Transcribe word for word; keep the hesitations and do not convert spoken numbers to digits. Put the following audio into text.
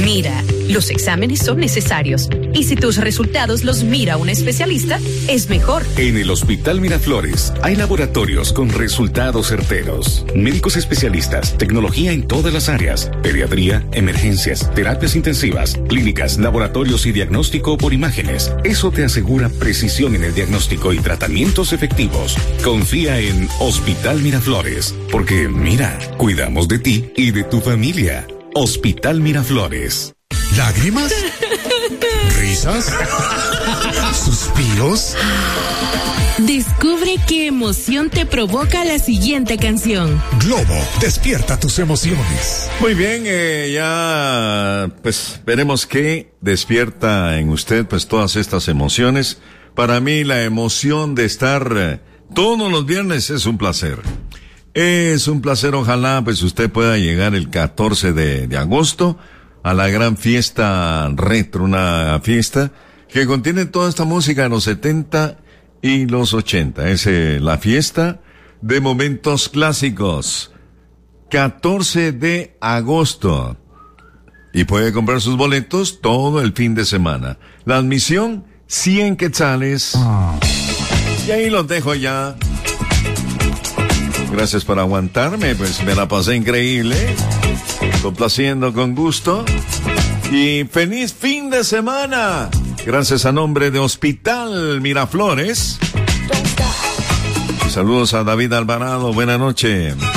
Mira, los exámenes son necesarios y si tus resultados los mira un especialista, es mejor. En el Hospital Miraflores hay laboratorios con resultados certeros, médicos especialistas, tecnología en todas las áreas, pediatría, emergencias, terapias intensivas, clínicas, laboratorios y diagnóstico por imágenes. Eso te asegura precisión en el diagnóstico y tratamientos efectivos. Confía en Hospital Miraflores, porque mira, cuidamos de ti y de tu familia. Hospital Miraflores. ¿Lágrimas? ¿Risas? ¿Suspiros? Descubre qué emoción te provoca la siguiente canción. Globo, despierta tus emociones. Muy bien, eh, ya pues veremos qué despierta en usted pues todas estas emociones. Para mí la emoción de estar eh, todos los viernes es un placer. Es un placer, ojalá pues usted pueda llegar el catorce de, de agosto a la gran fiesta retro, una fiesta que contiene toda esta música de los setenta y los ochenta. Es eh, la fiesta de momentos clásicos. catorce de agosto. Y puede comprar sus boletos todo el fin de semana. La admisión, cien quetzales. Y ahí los dejo ya. Gracias por aguantarme, pues me la pasé increíble, complaciendo con gusto. Y feliz fin de semana. Gracias a nombre de Hospital Miraflores. Saludos a David Alvarado, buena noche.